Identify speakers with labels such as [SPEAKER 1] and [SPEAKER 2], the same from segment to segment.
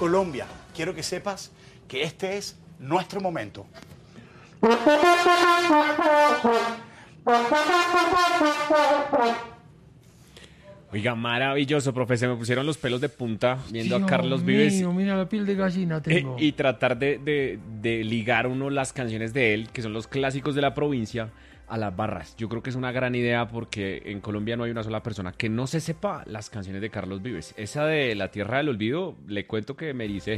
[SPEAKER 1] Colombia, quiero que sepas que este es nuestro momento.
[SPEAKER 2] Oiga, maravilloso, profe. Se me pusieron los pelos de punta viendo
[SPEAKER 3] Dios
[SPEAKER 2] a Carlos
[SPEAKER 3] mío,
[SPEAKER 2] Vives
[SPEAKER 3] mira la piel de gallina tengo.
[SPEAKER 2] y tratar de ligar uno las canciones de él, que son los clásicos de la provincia, a las barras. Yo creo que es una gran idea porque en Colombia no hay una sola persona que no se sepa las canciones de Carlos Vives. Esa de La Tierra del Olvido, le cuento que me dice,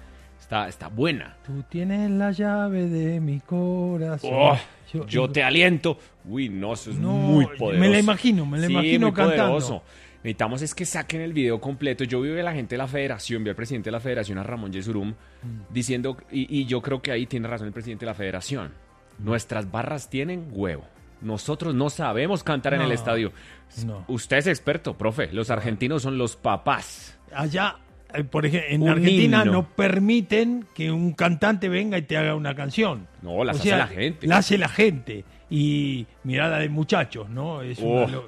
[SPEAKER 2] está buena.
[SPEAKER 3] Tú tienes la llave de mi corazón.
[SPEAKER 2] Oh, yo te aliento. Uy, no, eso es muy poderoso.
[SPEAKER 3] Me la imagino
[SPEAKER 2] muy
[SPEAKER 3] cantando.
[SPEAKER 2] Poderoso. Necesitamos es que saquen el video completo. Yo vi a la gente de la federación, vi al presidente de la federación, a Ramón Yesurum, diciendo, y yo creo que ahí tiene razón el presidente de la federación, nuestras barras tienen huevo. Nosotros no sabemos cantar en el estadio.
[SPEAKER 3] No.
[SPEAKER 2] Usted es experto, profe. Los argentinos son los papás.
[SPEAKER 3] Allá, por ejemplo, en
[SPEAKER 2] Un
[SPEAKER 3] Argentina
[SPEAKER 2] himno.
[SPEAKER 3] no permiten que un cantante venga y te haga una canción.
[SPEAKER 2] No, las
[SPEAKER 3] O
[SPEAKER 2] hace
[SPEAKER 3] sea,
[SPEAKER 2] la gente.
[SPEAKER 3] La hace la gente. Y mirada de muchachos, ¿no? Es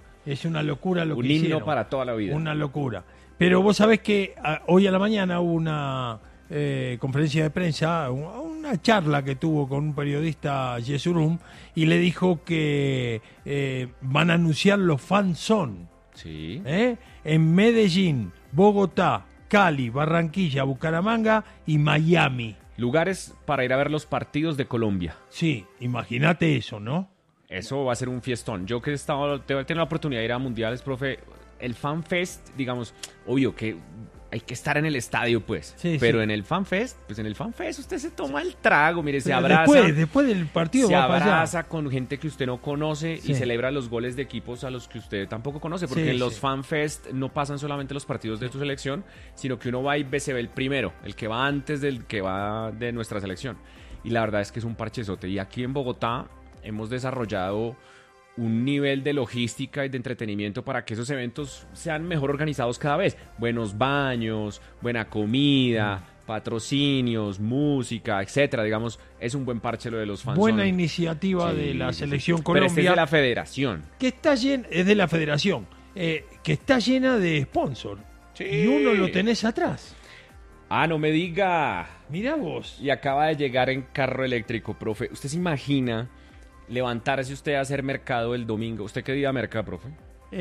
[SPEAKER 3] una locura lo
[SPEAKER 2] Un
[SPEAKER 3] que
[SPEAKER 2] himno
[SPEAKER 3] hicieron.
[SPEAKER 2] para toda la vida.
[SPEAKER 3] Una locura. Pero vos sabés que hoy a la mañana hubo una conferencia de prensa, una charla que tuvo con un periodista, Yesurum, y le dijo que van a anunciar los fanzón.
[SPEAKER 2] Sí.
[SPEAKER 3] En Medellín, Bogotá, Cali, Barranquilla, Bucaramanga y Miami.
[SPEAKER 2] Lugares para ir a ver los partidos de Colombia.
[SPEAKER 3] Sí, imagínate eso, ¿no?
[SPEAKER 2] Eso va a ser un fiestón. Yo que he tenido la oportunidad de ir a mundiales, profe, el Fan Fest, digamos, obvio que hay que estar en el estadio, pues.
[SPEAKER 3] Sí,
[SPEAKER 2] pero
[SPEAKER 3] sí.
[SPEAKER 2] en el Fan Fest, pues en el Fan Fest usted se toma el trago, mire, se abraza.
[SPEAKER 3] Después del partido
[SPEAKER 2] se
[SPEAKER 3] va para
[SPEAKER 2] abraza
[SPEAKER 3] allá.
[SPEAKER 2] con gente que usted no conoce
[SPEAKER 3] Sí.
[SPEAKER 2] y celebra los goles de equipos a los que usted tampoco conoce, porque
[SPEAKER 3] Sí,
[SPEAKER 2] en los
[SPEAKER 3] sí.
[SPEAKER 2] Fan Fest no pasan solamente los partidos de tu selección, sino que uno va y se ve el primero, el que va antes del que va de nuestra selección. Y la verdad es que es un parchezote. Y aquí en Bogotá hemos desarrollado un nivel de logística y de entretenimiento para que esos eventos sean mejor organizados cada vez. Buenos baños, buena comida, patrocinios, música, etcétera. Digamos, es un buen parche lo de los fans.
[SPEAKER 3] Buena iniciativa de la selección
[SPEAKER 2] Pero
[SPEAKER 3] Colombia.
[SPEAKER 2] este es de la federación.
[SPEAKER 3] Que está llena, es de la federación, que está llena de sponsor.
[SPEAKER 2] Sí.
[SPEAKER 3] Y uno lo tenés atrás.
[SPEAKER 2] Ah, no me diga.
[SPEAKER 3] Mirá vos.
[SPEAKER 2] Y acaba de llegar en carro eléctrico, profe. ¿Usted se imagina levantarse usted a hacer mercado el domingo? ¿Usted qué día merca, profe?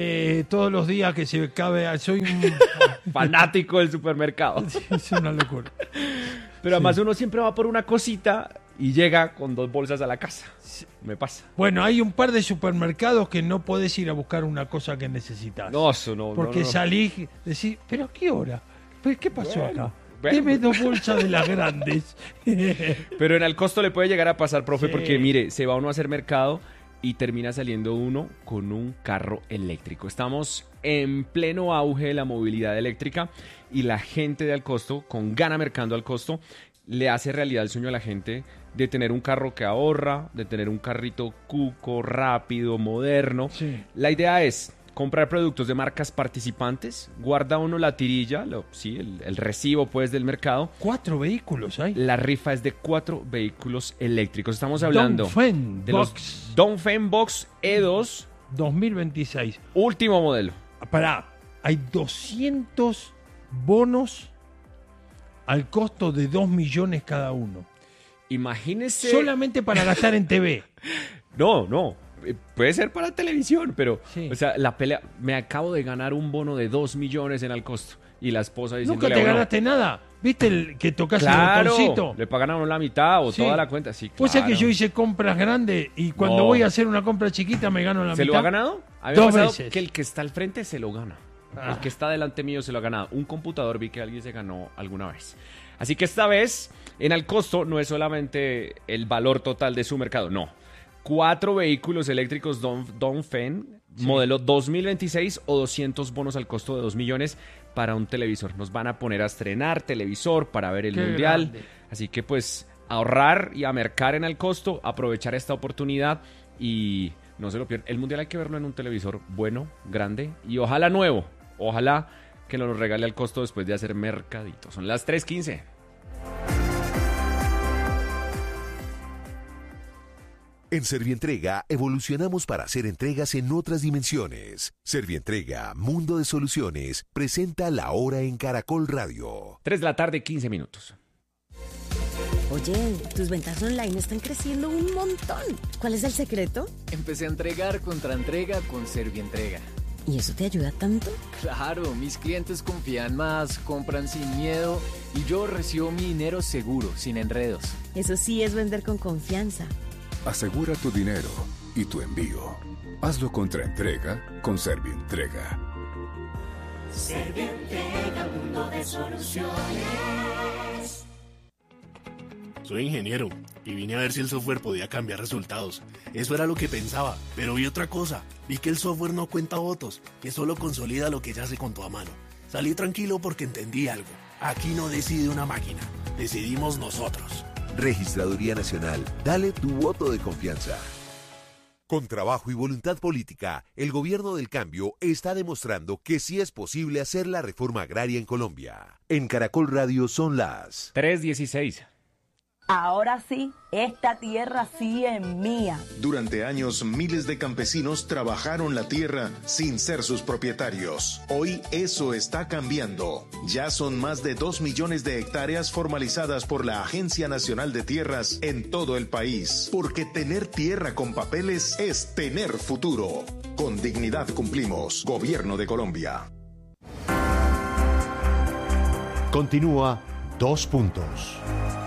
[SPEAKER 3] Todos los días que se cabe, soy un...
[SPEAKER 2] Fanático del supermercado.
[SPEAKER 3] Es una locura.
[SPEAKER 2] Pero además uno siempre va por una cosita y llega con 2 bolsas a la casa. Me pasa.
[SPEAKER 3] Bueno, hay un par de supermercados que no podés ir a buscar una cosa que necesitas.
[SPEAKER 2] No, eso no.
[SPEAKER 3] Porque
[SPEAKER 2] no.
[SPEAKER 3] salís, decís, ¿pero a qué hora? ¿Pero qué pasó acá?
[SPEAKER 2] Bueno.
[SPEAKER 3] Deme 2 bolsas de las grandes.
[SPEAKER 2] Pero en el costo le puede llegar a pasar, profe,
[SPEAKER 3] Sí.
[SPEAKER 2] porque mire, se va uno a hacer mercado y termina saliendo uno con un carro eléctrico. Estamos en pleno auge de la movilidad eléctrica y la gente de Alcosto, con Gana Mercando Alcosto, le hace realidad el sueño a la gente de tener un carro que ahorra, de tener un carrito cuco, rápido, moderno.
[SPEAKER 3] Sí.
[SPEAKER 2] La idea es comprar productos de marcas participantes, guarda uno la tirilla, el recibo pues del mercado.
[SPEAKER 3] 4 vehículos hay.
[SPEAKER 2] La rifa es de 4 vehículos eléctricos. Estamos hablando
[SPEAKER 3] Dongfeng
[SPEAKER 2] de
[SPEAKER 3] Box
[SPEAKER 2] los Dongfeng Box E2
[SPEAKER 3] 2026.
[SPEAKER 2] último modelo.
[SPEAKER 3] Pará, hay 200 bonos al costo de 2 millones cada uno.
[SPEAKER 2] Imagínese.
[SPEAKER 3] Solamente para gastar en TV.
[SPEAKER 2] No. Puede ser para televisión, pero
[SPEAKER 3] Sí.
[SPEAKER 2] o sea, la pelea. Me acabo de ganar un bono de 2 millones en Alcosto. Y la esposa
[SPEAKER 3] Nunca
[SPEAKER 2] diciéndole
[SPEAKER 3] te
[SPEAKER 2] a uno,
[SPEAKER 3] ganaste nada. ¿Viste el que tocas
[SPEAKER 2] claro,
[SPEAKER 3] el botoncito?
[SPEAKER 2] le pagan a uno la mitad o
[SPEAKER 3] Sí.
[SPEAKER 2] toda la cuenta. Sí,
[SPEAKER 3] Vos sabés
[SPEAKER 2] claro.
[SPEAKER 3] que yo hice compras grandes y cuando
[SPEAKER 2] No.
[SPEAKER 3] voy a hacer una compra chiquita me gano la
[SPEAKER 2] ¿Se
[SPEAKER 3] mitad.
[SPEAKER 2] lo ha ganado? A mí me
[SPEAKER 3] 2
[SPEAKER 2] ha pasado
[SPEAKER 3] veces.
[SPEAKER 2] que el que está al frente se lo gana.
[SPEAKER 3] Ah.
[SPEAKER 2] El que está delante mío se lo ha ganado. Un computador vi que alguien se ganó alguna vez. Así que esta vez, en Alcosto, no es solamente el valor total de su mercado, no. 4 vehículos eléctricos Dongfeng, modelo 2026 o 200 bonos al costo de 2 millones para un televisor. Nos van a poner a estrenar televisor para ver el
[SPEAKER 3] Qué
[SPEAKER 2] mundial.
[SPEAKER 3] grande.
[SPEAKER 2] Así que pues ahorrar y a mercar en Alcosto, aprovechar esta oportunidad y no se lo pierdan. El mundial hay que verlo en un televisor bueno, grande y ojalá nuevo. Ojalá que nos lo regale al costo después de hacer mercadito. Son las 3:15.
[SPEAKER 4] En Servientrega evolucionamos para hacer entregas en otras dimensiones. Servientrega, Mundo de Soluciones, presenta La Hora en Caracol Radio.
[SPEAKER 2] 3 de la tarde, 15 minutos.
[SPEAKER 5] Oye, tus ventas online están creciendo un montón. ¿Cuál es el secreto?
[SPEAKER 6] Empecé a entregar contra entrega con Servientrega.
[SPEAKER 5] ¿Y eso te ayuda tanto?
[SPEAKER 6] Claro, mis clientes confían más, compran sin miedo y yo recibo mi dinero seguro, sin enredos.
[SPEAKER 5] Eso sí es vender con confianza.
[SPEAKER 7] Asegura tu dinero y tu envío. Hazlo contra entrega con Servientrega.
[SPEAKER 8] Servientrega, mundo de soluciones.
[SPEAKER 9] Soy ingeniero y vine a ver si el software podía cambiar resultados. Eso era lo que pensaba, pero vi otra cosa. Vi que el software no cuenta votos, que solo consolida lo que ya se contó a mano. Salí tranquilo porque entendí algo. Aquí no decide una máquina, decidimos nosotros.
[SPEAKER 4] Registraduría Nacional, dale tu voto de confianza. Con trabajo y voluntad política, el gobierno del cambio está demostrando que sí es posible hacer la reforma agraria en Colombia. En Caracol Radio son las
[SPEAKER 2] 3:16.
[SPEAKER 10] Ahora sí, esta tierra sí es mía.
[SPEAKER 11] Durante años, miles de campesinos trabajaron la tierra sin ser sus propietarios. Hoy eso está cambiando. Ya son más de 2 millones de hectáreas formalizadas por la Agencia Nacional de Tierras en todo el país. Porque tener tierra con papeles es tener futuro. Con dignidad cumplimos. Gobierno de Colombia.
[SPEAKER 12] Continúa 2 puntos.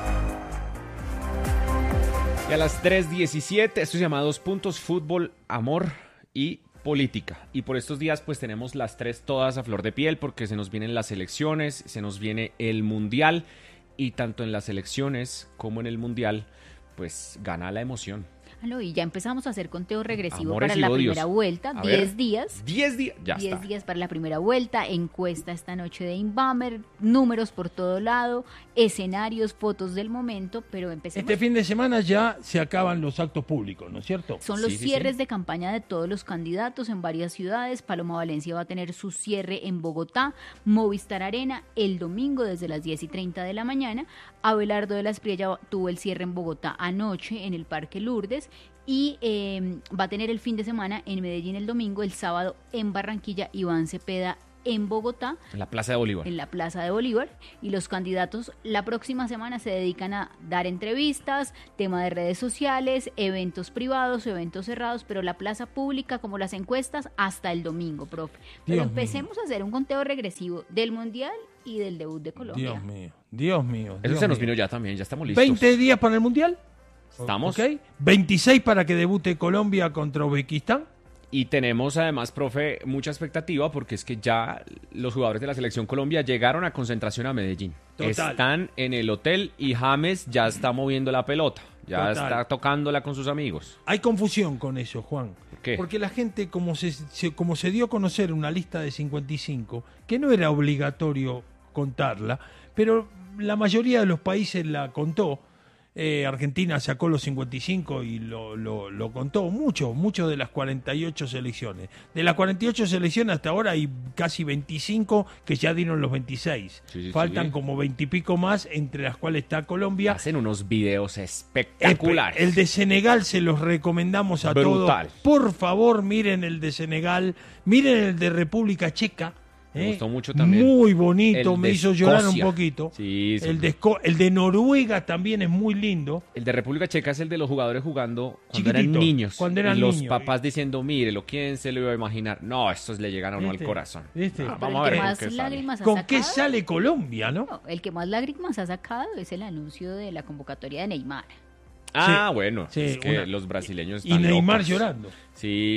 [SPEAKER 2] Y a las 3:17, esto se llama 2 puntos, fútbol, amor y política. Y por estos días pues tenemos las 3 todas a flor de piel porque se nos vienen las elecciones, se nos viene el mundial y tanto en las elecciones como en el mundial pues gana la emoción.
[SPEAKER 13] Y ya empezamos a hacer conteo regresivo
[SPEAKER 2] Amores
[SPEAKER 13] para
[SPEAKER 2] y
[SPEAKER 13] la
[SPEAKER 2] odios.
[SPEAKER 13] primera vuelta, 10 días.
[SPEAKER 2] 10 días, ya
[SPEAKER 13] 10
[SPEAKER 2] está.
[SPEAKER 13] días para la primera vuelta, encuesta esta noche de Inbamer, números por todo lado, escenarios, fotos del momento, pero empecemos.
[SPEAKER 3] Este fin de semana ya se acaban los actos públicos, ¿no es cierto?
[SPEAKER 13] Son los cierres de campaña de todos los candidatos en varias ciudades. Paloma Valencia va a tener su cierre en Bogotá, Movistar Arena, el domingo desde las 10:30 de la mañana. Abelardo de la Espriella tuvo el cierre en Bogotá anoche en el Parque Lourdes y va a tener el fin de semana en Medellín el domingo, el sábado en Barranquilla, Iván Cepeda en Bogotá.
[SPEAKER 2] En la Plaza de Bolívar.
[SPEAKER 13] En la Plaza de Bolívar. Y los candidatos la próxima semana se dedican a dar entrevistas, tema de redes sociales, eventos privados, eventos cerrados, pero la plaza pública, como las encuestas, hasta el domingo, profe. Pero empecemos a hacer un conteo regresivo del Mundial y del debut de Colombia.
[SPEAKER 3] Dios mío, Dios mío.
[SPEAKER 2] Eso se nos vino ya también, ya estamos listos.
[SPEAKER 3] 20 días para el Mundial.
[SPEAKER 2] Estamos.
[SPEAKER 3] ¿Ok? 26 para que debute Colombia contra Uzbekistán.
[SPEAKER 2] Y tenemos además, profe, mucha expectativa porque es que ya los jugadores de la Selección Colombia llegaron a concentración a Medellín.
[SPEAKER 3] Total.
[SPEAKER 2] Están en el hotel y James ya está moviendo la pelota, ya
[SPEAKER 3] Total.
[SPEAKER 2] está tocándola con sus amigos.
[SPEAKER 3] Hay confusión con eso, Juan.
[SPEAKER 2] ¿Por qué?
[SPEAKER 3] Porque la gente, como se dio a conocer una lista de 55, que no era obligatorio contarla, pero la mayoría de los países la contó. Argentina sacó los 55 y lo contó mucho de las 48 selecciones. De las 48 selecciones hasta ahora hay casi 25 que ya dieron los 26. Faltan como 20 y pico más, entre las cuales está Colombia.
[SPEAKER 2] Hacen unos videos espectaculares.
[SPEAKER 3] El de Senegal se los recomendamos a
[SPEAKER 2] Brutal.
[SPEAKER 3] todos. Por favor, miren el de Senegal, miren el de República Checa.
[SPEAKER 2] Me gustó mucho también.
[SPEAKER 3] Muy bonito,
[SPEAKER 2] El
[SPEAKER 3] me
[SPEAKER 2] de
[SPEAKER 3] hizo llorar un
[SPEAKER 2] Escocia.
[SPEAKER 3] poquito.
[SPEAKER 2] Sí, sí.
[SPEAKER 3] El de Noruega también es muy lindo.
[SPEAKER 2] El de República Checa es el de los jugadores jugando cuando
[SPEAKER 3] Chiquitito,
[SPEAKER 2] eran niños.
[SPEAKER 3] cuando eran
[SPEAKER 2] y los
[SPEAKER 3] niños.
[SPEAKER 2] papás diciendo, mírelo, ¿quién se lo iba a imaginar? No, estos le llegan a uno al
[SPEAKER 3] ¿Viste?
[SPEAKER 2] corazón.
[SPEAKER 3] ¿Viste?
[SPEAKER 13] Pero
[SPEAKER 2] Vamos a
[SPEAKER 13] el
[SPEAKER 2] ver
[SPEAKER 13] que más
[SPEAKER 2] con qué sale.
[SPEAKER 13] lágrimas ha
[SPEAKER 3] ¿Con
[SPEAKER 13] sacado,
[SPEAKER 3] qué sale Colombia, no?
[SPEAKER 13] No, el que más lágrimas ha sacado es el anuncio de la convocatoria de Neymar.
[SPEAKER 2] Ah, bueno,
[SPEAKER 3] sí,
[SPEAKER 2] es que
[SPEAKER 3] una-
[SPEAKER 2] los brasileños
[SPEAKER 3] Y
[SPEAKER 2] están
[SPEAKER 3] Neymar
[SPEAKER 2] locos.
[SPEAKER 3] llorando.
[SPEAKER 2] Sí.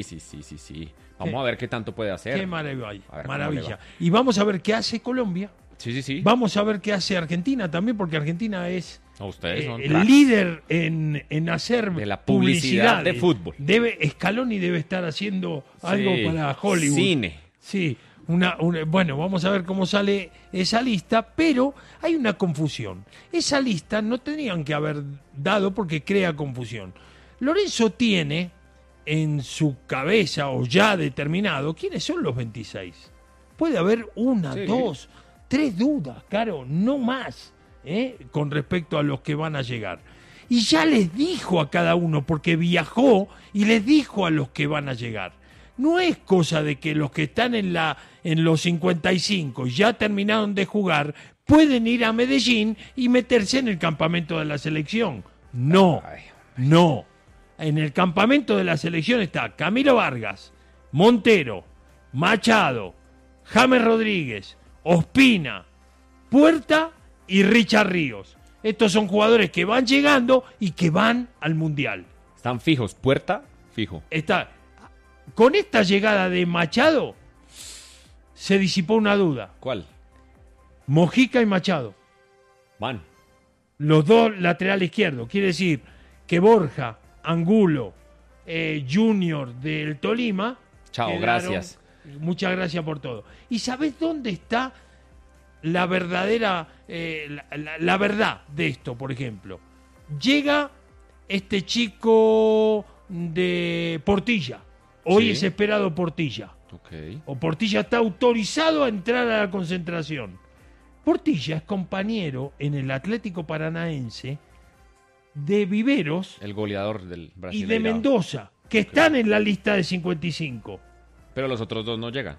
[SPEAKER 2] Vamos
[SPEAKER 3] Sí.
[SPEAKER 2] a ver qué tanto puede hacer.
[SPEAKER 3] Qué maravilla.
[SPEAKER 2] A ver cómo le
[SPEAKER 3] Maravilla.
[SPEAKER 2] va.
[SPEAKER 3] Y vamos a ver qué hace Colombia.
[SPEAKER 2] Sí.
[SPEAKER 3] Vamos a ver qué hace Argentina también, porque Argentina es
[SPEAKER 2] Ustedes son
[SPEAKER 3] el
[SPEAKER 2] cracks.
[SPEAKER 3] líder en hacer
[SPEAKER 2] De la publicidad de fútbol.
[SPEAKER 3] Scaloni debe estar haciendo algo
[SPEAKER 2] Sí.
[SPEAKER 3] para Hollywood.
[SPEAKER 2] Cine.
[SPEAKER 3] Sí, bueno, vamos a ver cómo sale esa lista, pero hay una confusión. Esa lista no tenían que haber dado porque crea confusión. Lorenzo tiene en su cabeza o ya determinado quiénes son los 26. Puede haber una,
[SPEAKER 2] Sí.
[SPEAKER 3] 2, 3 dudas, Caro, no más, con respecto a los que van a llegar. y ya les dijo a cada uno, porque viajó y les dijo a los que van a llegar. No es cosa de que los que están en los 55 y ya terminaron de jugar pueden ir a Medellín y meterse en el campamento de la selección. No. En el campamento de la selección está Camilo Vargas, Montero, Machado, James Rodríguez, Ospina, Puerta y Richard Ríos. Estos son jugadores que van llegando y que van al Mundial.
[SPEAKER 2] Están fijos. Puerta, fijo.
[SPEAKER 3] Con esta llegada de Machado se disipó una duda.
[SPEAKER 2] ¿Cuál?
[SPEAKER 3] Mojica y Machado.
[SPEAKER 2] Van.
[SPEAKER 3] Los dos laterales izquierdos. Quiere decir que Borja, Angulo, Junior del Tolima.
[SPEAKER 2] Chao, gracias.
[SPEAKER 3] Muchas gracias por todo. ¿Y sabés dónde está la verdadera, la verdad de esto, por ejemplo? Llega este chico de Portilla. Hoy es esperado Portilla. O Portilla está autorizado a entrar a la concentración. Portilla es compañero en el Atlético Paranaense de Viveros.
[SPEAKER 2] El goleador del Brasil.
[SPEAKER 3] Y de Mendoza, que están en la lista de 55.
[SPEAKER 2] Pero los otros dos no llegan.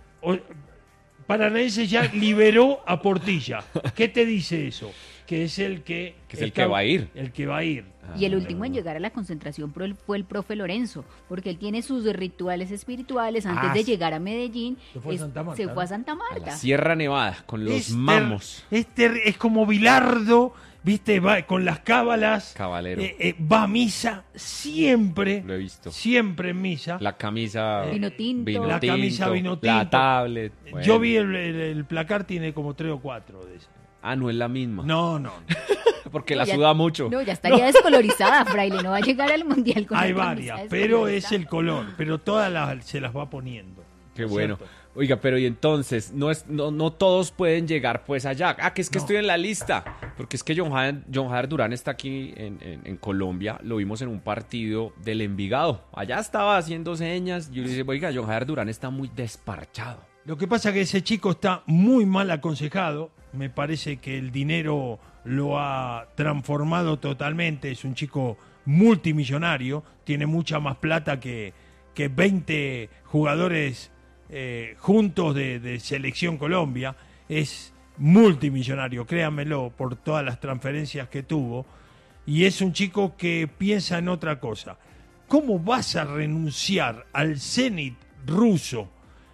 [SPEAKER 3] Paranaense ya liberó a Portilla. ¿Qué te dice eso? Que es el que...
[SPEAKER 2] Que es el que va a ir.
[SPEAKER 3] El que va a ir.
[SPEAKER 13] Y el último en llegar a la concentración fue el profe Lorenzo, porque él tiene sus rituales espirituales antes de llegar a Medellín. Se fue a Santa Marta.
[SPEAKER 2] A la Sierra Nevada, con los mamos.
[SPEAKER 3] Es como Bilardo, ¿viste? Va con las cábalas.
[SPEAKER 2] Caballero.
[SPEAKER 3] Va a misa siempre.
[SPEAKER 2] Lo he visto.
[SPEAKER 3] Siempre en misa.
[SPEAKER 2] La camisa...
[SPEAKER 13] Vino tinto.
[SPEAKER 3] La camisa vino tinto.
[SPEAKER 2] La tablet. Bueno.
[SPEAKER 3] Yo vi el placar, tiene como 3 o 4 de esas.
[SPEAKER 2] Ah, no es la misma.
[SPEAKER 3] No.
[SPEAKER 2] Porque la suda mucho.
[SPEAKER 13] No, ya estaría descolorizada, Fraile. No va a llegar al Mundial con
[SPEAKER 3] Hay
[SPEAKER 13] la
[SPEAKER 3] varias, pero es el color. Pero todas se las va poniendo.
[SPEAKER 2] Qué bueno.
[SPEAKER 3] ¿Cierto?
[SPEAKER 2] Oiga, pero y entonces, no todos pueden llegar pues allá. Que es que estoy en la lista. Porque es que John Jader Durán está aquí en Colombia. Lo vimos en un partido del Envigado. Allá estaba haciendo señas. Yo le dije, oiga, John Jader Durán está muy desparchado.
[SPEAKER 3] Lo que pasa es que ese chico está muy mal aconsejado. Me parece que el dinero lo ha transformado totalmente. Es un chico multimillonario. Tiene mucha más plata que 20 jugadores juntos de Selección Colombia. Es multimillonario, créanmelo, por todas las transferencias que tuvo. Y es un chico que piensa en otra cosa. ¿Cómo vas a renunciar al Zenit ruso?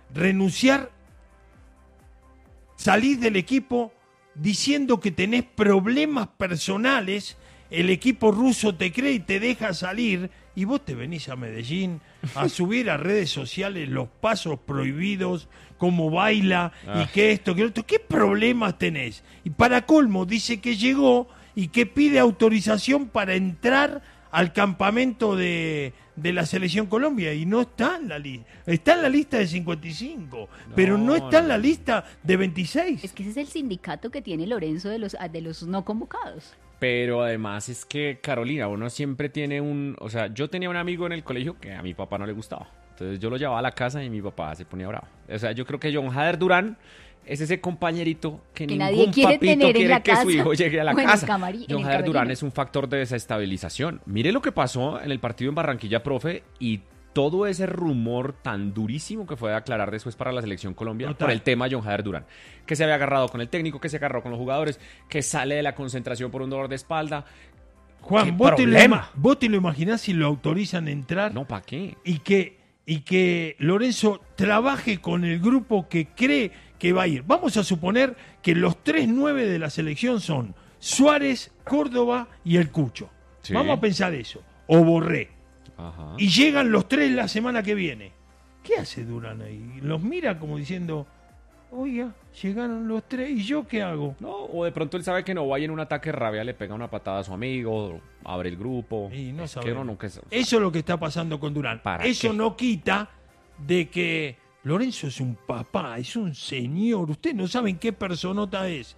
[SPEAKER 3] Salís del equipo diciendo que tenés problemas personales, el equipo ruso te cree y te deja salir, y vos te venís a Medellín a subir a redes sociales los pasos prohibidos, cómo baila y que esto, que lo otro. ¿Qué problemas tenés? Y para colmo dice que llegó y que pide autorización para entrar al campamento de la Selección Colombia, y no está en la lista. Está en la lista de 55, pero no está en la lista de 26.
[SPEAKER 13] Es que ese es el sindicato que tiene Lorenzo de los no convocados.
[SPEAKER 2] Pero además es que, Carolina, uno siempre tiene O sea, yo tenía un amigo en el colegio que a mi papá no le gustaba. Entonces yo lo llevaba a la casa y mi papá se ponía bravo. O sea, yo creo que John Jader Durán es ese compañerito que ningún
[SPEAKER 13] quiere
[SPEAKER 2] papito
[SPEAKER 13] tener
[SPEAKER 2] quiere
[SPEAKER 13] en la
[SPEAKER 2] que
[SPEAKER 13] casa.
[SPEAKER 2] su hijo llegue a la casa. John Jader Durán
[SPEAKER 13] camerino.
[SPEAKER 2] es un factor de desestabilización. Mire lo que pasó en el partido en Barranquilla, profe, y todo ese rumor tan durísimo que fue a aclarar después para la Selección Colombia. Total. Por el tema John Jader Durán. Que se había agarrado con el técnico, que se agarró con los jugadores, que sale de la concentración por un dolor de espalda.
[SPEAKER 3] Juan, ¿vos te lo imaginás si lo autorizan a entrar?
[SPEAKER 2] No, ¿para qué?
[SPEAKER 3] Y que Lorenzo trabaje con el grupo que cree que va a ir. Vamos a suponer que los 3-9 de la selección son Suárez, Córdoba y el Cucho. Sí. Vamos a pensar eso. O Borré.
[SPEAKER 2] Ajá.
[SPEAKER 3] Y llegan los 3 la semana que viene. ¿Qué hace Durán ahí? Los mira como diciendo, oiga, llegaron los 3, ¿y yo qué hago?
[SPEAKER 2] No, o de pronto él sabe que no vaya en un ataque de rabia, le pega una patada a su amigo, abre el grupo.
[SPEAKER 3] Y no sabe.
[SPEAKER 2] Eso
[SPEAKER 3] es lo que está pasando con Durán. Eso no quita de que Lorenzo es un papá, es un señor. Ustedes no saben qué personota es.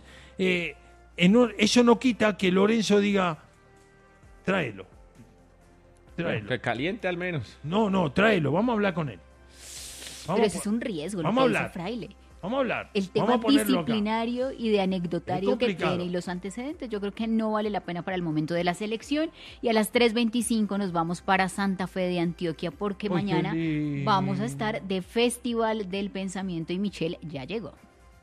[SPEAKER 3] Eso no quita que Lorenzo diga, tráelo.
[SPEAKER 2] Bueno, que caliente al menos.
[SPEAKER 3] No, tráelo, vamos a hablar con él.
[SPEAKER 13] Pero ese es un riesgo,
[SPEAKER 3] vamos a hablar.
[SPEAKER 13] Fraile.
[SPEAKER 3] Vamos a hablar.
[SPEAKER 13] El tema
[SPEAKER 3] Vamos a ponerlo acá.
[SPEAKER 13] disciplinario y de anecdotario que
[SPEAKER 3] complicado.
[SPEAKER 13] tiene y los antecedentes, yo creo que no vale la pena para el momento de la selección. Y a las 3:25 nos vamos para Santa Fe de Antioquia, porque
[SPEAKER 3] Ay,
[SPEAKER 13] mañana
[SPEAKER 3] qué lindo.
[SPEAKER 13] vamos a estar de Festival del Pensamiento y Michelle ya llegó.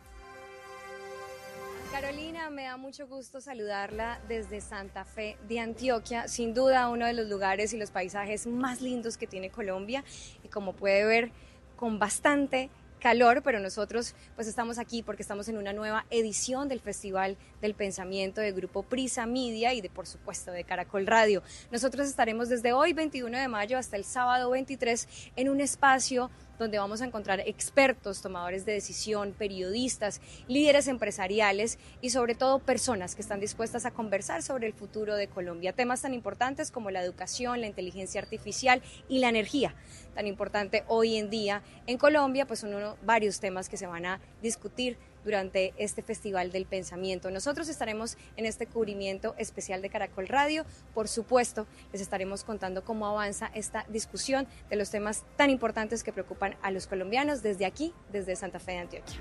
[SPEAKER 14] Carolina, me da mucho gusto saludarla desde Santa Fe de Antioquia, sin duda uno de los lugares y los paisajes más lindos que tiene Colombia, y como puede ver, con bastante calor, pero nosotros pues estamos aquí porque estamos en una nueva edición del Festival del Pensamiento de Grupo Prisa Media y por supuesto de Caracol Radio. Nosotros estaremos desde hoy 21 de mayo hasta el sábado 23 en un espacio donde vamos a encontrar expertos, tomadores de decisión, periodistas, líderes empresariales y sobre todo personas que están dispuestas a conversar sobre el futuro de Colombia. Temas tan importantes como la educación, la inteligencia artificial y la energía, tan importante hoy en día en Colombia, pues son varios temas que se van a discutir durante este Festival del Pensamiento. Nosotros estaremos en este cubrimiento especial de Caracol Radio. Por supuesto, les estaremos contando cómo avanza esta discusión de los temas tan importantes que preocupan a los colombianos desde aquí, desde Santa Fe de Antioquia.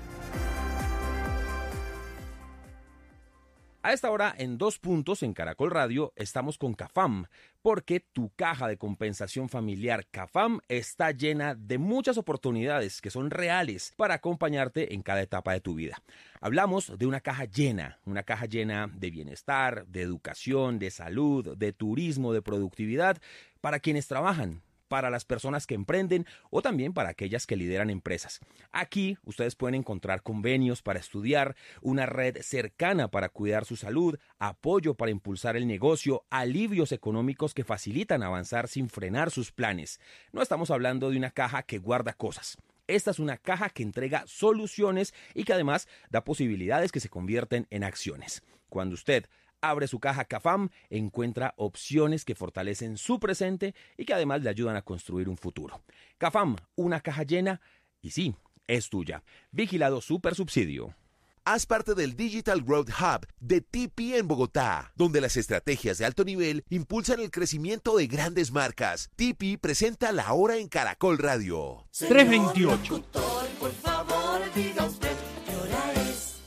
[SPEAKER 15] A esta hora, en 2 puntos en Caracol Radio, estamos con CAFAM, porque tu caja de compensación familiar CAFAM está llena de muchas oportunidades que son reales para acompañarte en cada etapa de tu vida. Hablamos de una caja llena de bienestar, de educación, de salud, de turismo, de productividad, para quienes trabajan, para las personas que emprenden o también para aquellas que lideran empresas. Aquí ustedes pueden encontrar convenios para estudiar, una red cercana para cuidar su salud, apoyo para impulsar el negocio, alivios económicos que facilitan avanzar sin frenar sus planes. No estamos hablando de una caja que guarda cosas. Esta es una caja que entrega soluciones y que además da posibilidades que se convierten en acciones. Cuando usted abre su caja CAFAM, encuentra opciones que fortalecen su presente y que además le ayudan a construir un futuro. CAFAM, una caja llena y sí, es tuya. Vigilado Supersubsidio.
[SPEAKER 4] Haz parte del Digital Growth Hub de Tipi en Bogotá, donde las estrategias de alto nivel impulsan el crecimiento de grandes marcas. Tipi presenta La Hora en Caracol Radio.
[SPEAKER 3] 3:28.
[SPEAKER 8] Por favor, diga usted qué hora es.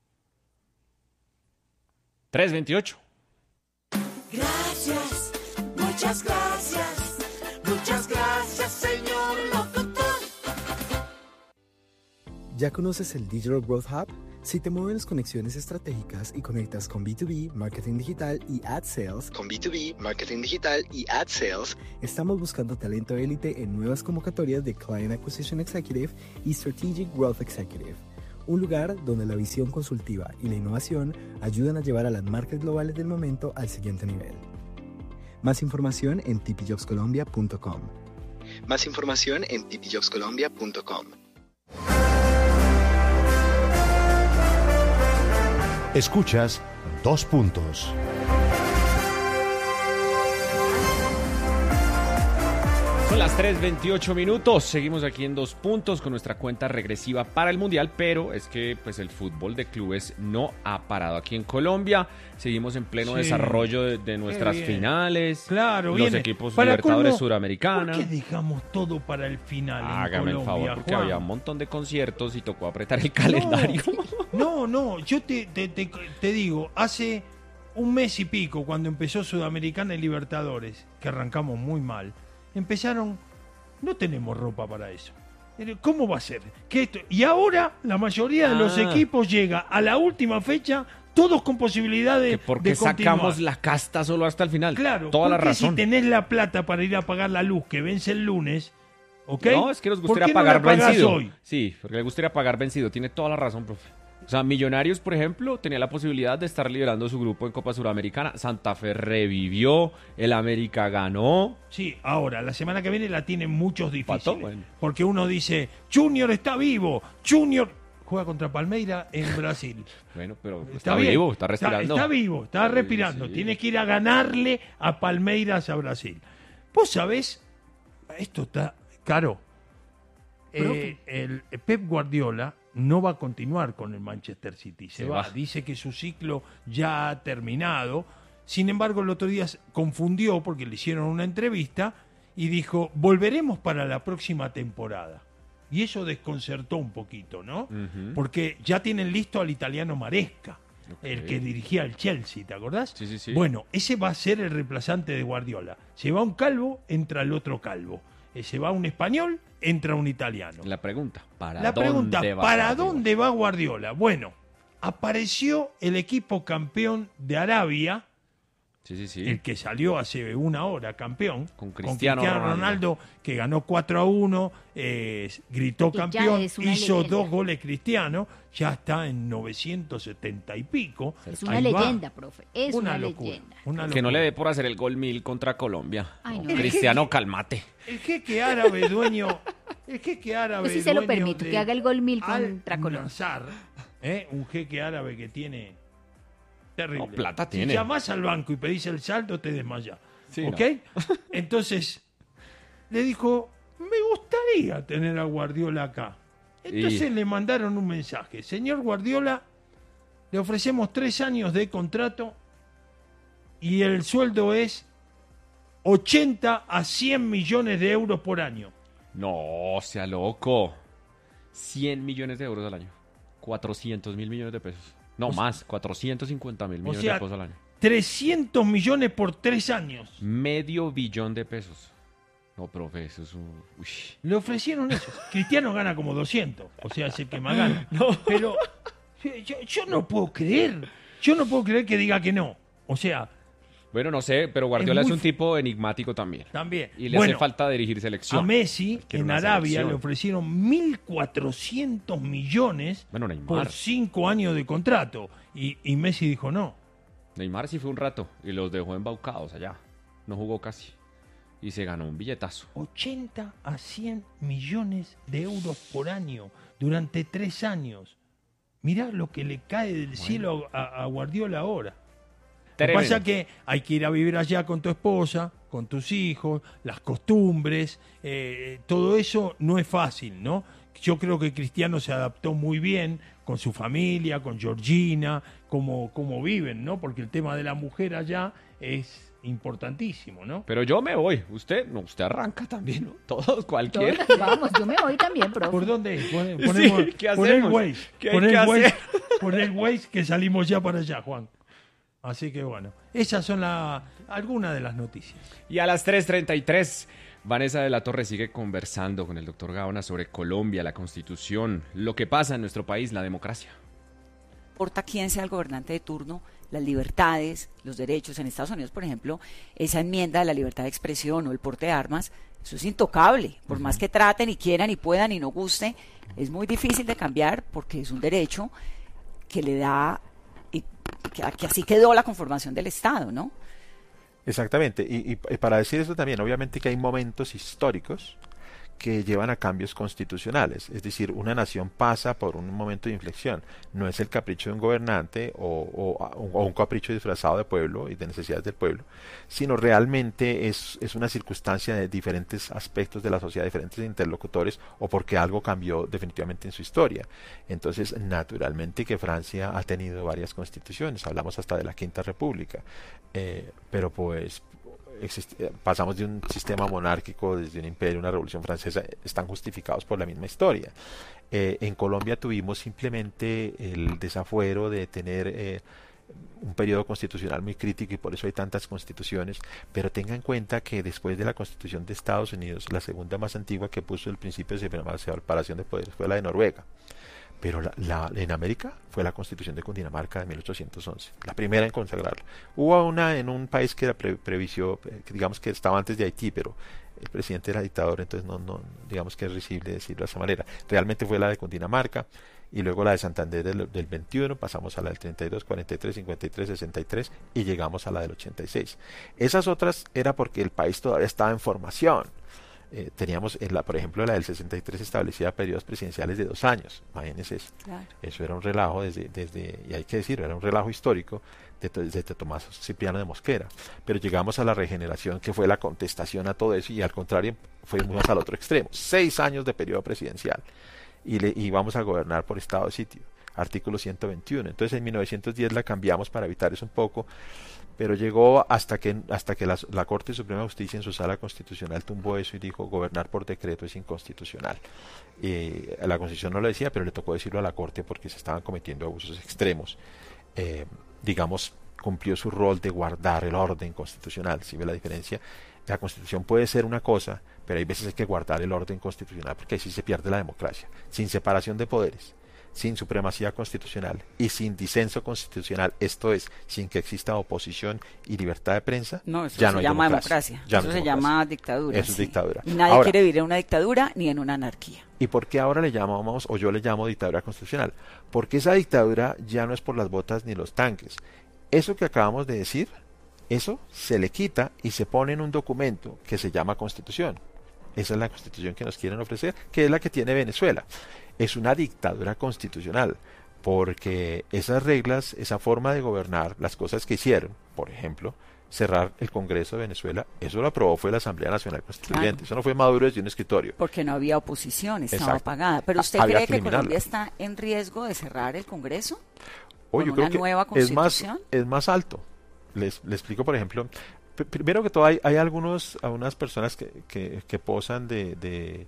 [SPEAKER 2] 3:28.
[SPEAKER 8] Gracias, muchas gracias, señor locutor.
[SPEAKER 16] ¿Ya conoces el Digital Growth Hub? Si te mueven las conexiones estratégicas y conectas con B2B, marketing digital y ad sales, estamos buscando talento élite en nuevas convocatorias de Client Acquisition Executive y Strategic Growth Executive. Un lugar donde la visión consultiva y la innovación ayudan a llevar a las marcas globales del momento al siguiente nivel. Más información en tipijobscolombia.com.
[SPEAKER 12] Escuchas 2 puntos.
[SPEAKER 2] Son las 3:28 minutos. Seguimos aquí en 2 puntos con nuestra cuenta regresiva para el Mundial, pero es que pues el fútbol de clubes no ha parado aquí en Colombia. Seguimos en pleno desarrollo de nuestras finales.
[SPEAKER 3] Claro,
[SPEAKER 2] los
[SPEAKER 3] viene.
[SPEAKER 2] equipos
[SPEAKER 3] Para
[SPEAKER 2] Libertadores
[SPEAKER 3] colmo,
[SPEAKER 2] Suramericana.
[SPEAKER 3] ¿Por qué dejamos todo para el final
[SPEAKER 2] Hágame
[SPEAKER 3] en Colombia,
[SPEAKER 2] el favor, porque
[SPEAKER 3] Juan?
[SPEAKER 2] había un montón de conciertos y tocó apretar el calendario.
[SPEAKER 3] No, yo te digo, hace un mes y pico, cuando empezó Sudamericana y Libertadores, que arrancamos muy mal, empezaron, no tenemos ropa para eso. ¿Cómo va a ser? Y ahora la mayoría de los equipos llega a la última fecha, todos con posibilidades de
[SPEAKER 2] porque sacamos la casta solo hasta el final.
[SPEAKER 3] Claro,
[SPEAKER 2] toda la
[SPEAKER 3] porque
[SPEAKER 2] razón.
[SPEAKER 3] si tenés la plata para ir a pagar la luz que vence el lunes, ¿ok?
[SPEAKER 2] No, es que nos gustaría pagar vencido. Hoy? Sí, porque le gustaría pagar vencido. Tiene toda la razón, profe. O sea, Millonarios, por ejemplo, tenía la posibilidad de estar liderando su grupo en Copa Suramericana. Santa Fe revivió, el América ganó.
[SPEAKER 3] Sí, ahora, la semana que viene la tienen muchos difíciles.
[SPEAKER 2] Pató, bueno.
[SPEAKER 3] Porque uno dice, Junior está vivo, Junior juega contra Palmeiras en Brasil.
[SPEAKER 2] Bueno, pero está vivo, está respirando.
[SPEAKER 3] Está vivo, está respirando. Sí. Tiene que ir a ganarle a Palmeiras a Brasil. Vos sabés, esto está caro. El Pep Guardiola no va a continuar con el Manchester City, se va. Dice que su ciclo ya ha terminado. Sin embargo, el otro día confundió porque le hicieron una entrevista y dijo, volveremos para la próxima temporada. Y eso desconcertó un poquito, ¿no?
[SPEAKER 2] Ujú.
[SPEAKER 3] Porque ya tienen listo al italiano Maresca, el que dirigía el Chelsea, ¿te acordás?
[SPEAKER 2] Sí.
[SPEAKER 3] Bueno, ese va a ser el reemplazante de Guardiola. Se va un calvo, entra el otro calvo. Se va un español, entra un italiano.
[SPEAKER 2] La pregunta, ¿para
[SPEAKER 3] dónde va Guardiola? Bueno, apareció el equipo campeón de Arabia,
[SPEAKER 2] Sí.
[SPEAKER 3] el que salió hace una hora campeón,
[SPEAKER 2] Con Cristiano Ronaldo.
[SPEAKER 3] Ronaldo, que ganó 4-1, gritó
[SPEAKER 13] Que ya
[SPEAKER 3] campeón,
[SPEAKER 13] es una
[SPEAKER 3] hizo
[SPEAKER 13] leyenda.
[SPEAKER 3] 2 goles Cristiano, ya está en 970 y pico.
[SPEAKER 13] Es una
[SPEAKER 3] Ahí va.
[SPEAKER 13] leyenda, profe. Es una
[SPEAKER 3] locura,
[SPEAKER 13] leyenda.
[SPEAKER 3] una
[SPEAKER 2] Que no
[SPEAKER 3] locura.
[SPEAKER 2] le dé por hacer el gol 1000 contra Colombia.
[SPEAKER 13] Ay, no.
[SPEAKER 2] Cristiano, cálmate.
[SPEAKER 3] El jeque árabe dueño.
[SPEAKER 13] Yo sí se lo permito, que haga el gol 1000 contra Colombia.
[SPEAKER 3] Nazar, un jeque árabe que tiene terrible.
[SPEAKER 2] No, plata
[SPEAKER 3] Si
[SPEAKER 2] tiene.
[SPEAKER 3] llamás al banco y pedís el saldo, te desmayás.
[SPEAKER 2] Sí,
[SPEAKER 3] ¿Ok? Entonces, le dijo, me gustaría tener a Guardiola acá. Entonces le mandaron un mensaje. Señor Guardiola, le ofrecemos 3 años de contrato y el sueldo es 80 a 100 millones de euros por año.
[SPEAKER 2] No, sea loco. 100 millones de euros al año. 400.000 millones de pesos. No, más. 450.000 millones de pesos al año.
[SPEAKER 3] 300 millones por 3 años.
[SPEAKER 2] Medio billón de pesos. No, profe, eso es un... Uy.
[SPEAKER 3] Le ofrecieron eso. Cristiano gana como 200. O sea, es el que más gana. Pero yo no puedo creer. Yo no puedo creer que diga que no. O sea...
[SPEAKER 2] Bueno, no sé, pero Guardiola
[SPEAKER 3] Es
[SPEAKER 2] es
[SPEAKER 3] muy
[SPEAKER 2] un tipo enigmático también.
[SPEAKER 3] También.
[SPEAKER 2] Y le
[SPEAKER 3] Bueno,
[SPEAKER 2] hace falta dirigir selección.
[SPEAKER 3] A Messi,
[SPEAKER 2] Quiere
[SPEAKER 3] en
[SPEAKER 2] una
[SPEAKER 3] Arabia,
[SPEAKER 2] selección.
[SPEAKER 3] le ofrecieron 1.400 millones
[SPEAKER 2] Bueno, Neymar.
[SPEAKER 3] por 5 años de contrato. Y Messi dijo no.
[SPEAKER 2] Neymar sí fue un rato y los dejó embaucados allá. No jugó casi. Y se ganó un billetazo.
[SPEAKER 3] 80 a 100 millones de euros por año durante 3 años. Mirá lo que le cae del cielo a Guardiola ahora. Lo que
[SPEAKER 2] Tremendo.
[SPEAKER 3] pasa es que hay que ir a vivir allá con tu esposa, con tus hijos, las costumbres, todo eso no es fácil, ¿no? Yo creo que Cristiano se adaptó muy bien con su familia, con Georgina, como viven, ¿no? Porque el tema de la mujer allá es importantísimo, ¿no?
[SPEAKER 2] Pero yo me voy. Usted arranca también, ¿no? Todos, cualquiera.
[SPEAKER 13] Todos, vamos, yo me voy también, profe.
[SPEAKER 3] ¿Por dónde es?
[SPEAKER 2] ¿qué
[SPEAKER 3] Pon el
[SPEAKER 2] hacemos?
[SPEAKER 3] Waze.
[SPEAKER 2] ¿Qué hay
[SPEAKER 3] Pon el
[SPEAKER 2] que
[SPEAKER 3] Waze,
[SPEAKER 2] hacer?
[SPEAKER 3] pon el Waze que salimos ya para allá, Juan. Así que bueno, esas son algunas de las noticias.
[SPEAKER 2] Y a las 3:33, Vanessa de la Torre sigue conversando con el doctor Gaona sobre Colombia, la Constitución, lo que pasa en nuestro país, la democracia.
[SPEAKER 17] No importa quién sea el gobernante de turno, las libertades, los derechos. En Estados Unidos, por ejemplo, esa enmienda de la libertad de expresión o el porte de armas, eso es intocable. Por más que traten y quieran y puedan y no guste, es muy difícil de cambiar porque es un derecho que le da, y que así quedó la conformación del Estado, ¿no?
[SPEAKER 18] Exactamente, y para decir eso también, obviamente que hay momentos históricos que llevan a cambios constitucionales, es decir, una nación pasa por un momento de inflexión, no es el capricho de un gobernante o un capricho disfrazado de pueblo y de necesidades del pueblo, sino realmente es una circunstancia de diferentes aspectos de la sociedad, diferentes interlocutores, o porque algo cambió definitivamente en su historia. Entonces, naturalmente que Francia ha tenido varias constituciones, hablamos hasta de la Quinta República, pero pues pasamos de un sistema monárquico, desde un imperio, una revolución francesa, están justificados por la misma historia. En Colombia tuvimos simplemente el desafuero de tener un periodo constitucional muy crítico y por eso hay tantas constituciones, pero tenga en cuenta que después de la Constitución de Estados Unidos, la segunda más antigua que puso el principio de separación de poderes fue la de Noruega. Pero en América fue la Constitución de Cundinamarca de 1811, la primera en consagrarla. Hubo una en un país que previsió, digamos que estaba antes de Haití, pero el presidente era dictador, entonces no digamos que es risible decirlo de esa manera. Realmente fue la de Cundinamarca, y luego la de Santander del 21, pasamos a la del 32, 43, 53, 63 y llegamos a la del 86. Esas otras era porque el país todavía estaba en formación. Teníamos, por ejemplo, la del 63 establecía periodos presidenciales de 2 años. Imagínense eso. Claro. Eso era un relajo y hay que decirlo, era un relajo histórico desde Tomás Cipriano de Mosquera. Pero llegamos a la regeneración, que fue la contestación a todo eso, y al contrario, fuimos al otro extremo. 6 años de periodo presidencial y vamos a gobernar por estado de sitio. artículo 121. Entonces en 1910 la cambiamos para evitar eso un poco, pero llegó hasta que la Corte Suprema de Justicia en su sala constitucional tumbó eso y dijo: gobernar por decreto es inconstitucional. La Constitución no lo decía, pero le tocó decirlo a la Corte porque se estaban cometiendo abusos extremos. Digamos, cumplió su rol de guardar el orden constitucional. ¿Sí ve la diferencia? La Constitución puede ser una cosa, pero hay veces hay que guardar el orden constitucional, porque así se pierde la democracia. Sin separación de poderes, sin supremacía constitucional y sin disenso constitucional, esto es, sin que exista oposición y libertad de prensa,
[SPEAKER 17] no, eso
[SPEAKER 18] ya
[SPEAKER 17] se
[SPEAKER 18] no hay
[SPEAKER 17] llama
[SPEAKER 18] democracia.
[SPEAKER 17] Eso se llama dictadura.
[SPEAKER 18] Eso es dictadura.
[SPEAKER 17] Y nadie
[SPEAKER 18] ahora,
[SPEAKER 17] quiere vivir en una dictadura ni en una anarquía.
[SPEAKER 18] ¿Y por qué ahora le llamamos, o yo le llamo dictadura constitucional? Porque esa dictadura ya no es por las botas ni los tanques. Eso que acabamos de decir, eso se le quita y se pone en un documento que se llama Constitución. Esa es la Constitución que nos quieren ofrecer, que es la que tiene Venezuela. Es una dictadura constitucional, porque esas reglas, esa forma de gobernar, las cosas que hicieron, por ejemplo, cerrar el Congreso de Venezuela, eso lo aprobó fue la Asamblea Nacional Constituyente, claro. Eso no fue Maduro desde un escritorio.
[SPEAKER 17] Porque no había oposición, estaba apagada. ¿Pero usted cree que Colombia está en riesgo de cerrar el Congreso?
[SPEAKER 18] Yo creo que
[SPEAKER 17] nueva Constitución?
[SPEAKER 18] es más alto. Les explico, por ejemplo, primero que todo hay algunas personas que posan de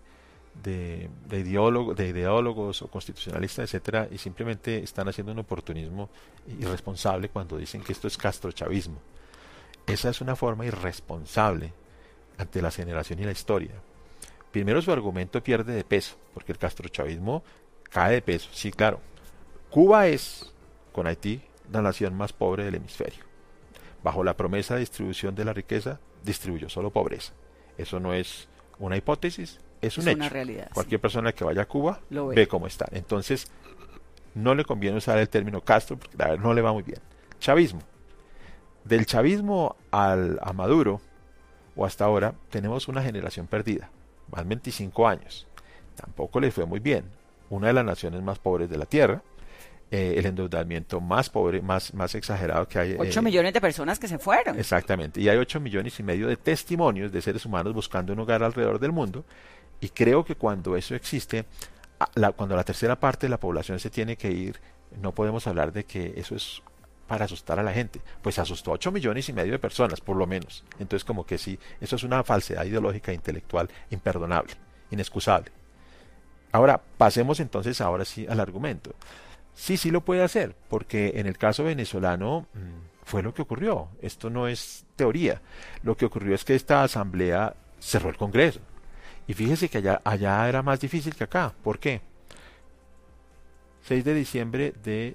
[SPEAKER 18] ideólogos o constitucionalistas, etcétera, y simplemente están haciendo un oportunismo irresponsable cuando dicen que esto es castrochavismo. Esa es una forma irresponsable ante la generación y la historia. Primero, su argumento pierde de peso, porque el castrochavismo cae de peso. Sí, claro. Cuba es, con Haití, la nación más pobre del hemisferio. Bajo la promesa de distribución de la riqueza, distribuyó solo pobreza. Eso no es una hipótesis, es un hecho.
[SPEAKER 17] Una realidad.
[SPEAKER 18] Cualquier persona que vaya a Cuba
[SPEAKER 17] lo
[SPEAKER 18] ve cómo está. Entonces, no le conviene usar el término Castro, porque la verdad no le va muy bien. Chavismo. Del chavismo a Maduro, o hasta ahora, tenemos una generación perdida. Van 25 años. Tampoco le fue muy bien. Una de las naciones más pobres de la Tierra. El endeudamiento más pobre, más exagerado que hay.
[SPEAKER 17] 8 millones de personas que se fueron.
[SPEAKER 18] Exactamente. Y hay 8,5 millones de testimonios de seres humanos buscando un hogar alrededor del mundo. Y creo que cuando eso existe, cuando la tercera parte de la población se tiene que ir, no podemos hablar de que eso es para asustar a la gente. Pues asustó a 8,5 millones de personas, por lo menos. Entonces, como que sí, eso es una falsedad ideológica e intelectual imperdonable, inexcusable. Ahora, pasemos entonces ahora sí al argumento. Sí lo puede hacer, porque en el caso venezolano fue lo que ocurrió. Esto no es teoría. Lo que ocurrió es que esta asamblea cerró el Congreso. Y fíjese que allá era más difícil que acá. ¿Por qué? 6 de diciembre de